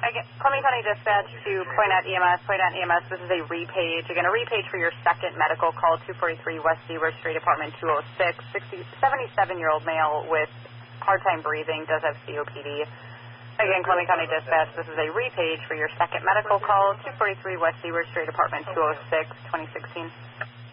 Columbia County Dispatch to Point at EMS. Point at EMS, this is a repage. Again, a repage for your second medical call, 243 West Seaward Street, apartment 206. 77-year-old male with hard time breathing, does have COPD. Again, Columbia County Dispatch, this is a repage for your second medical call, 243 West Seaward Street, apartment 206, 2016.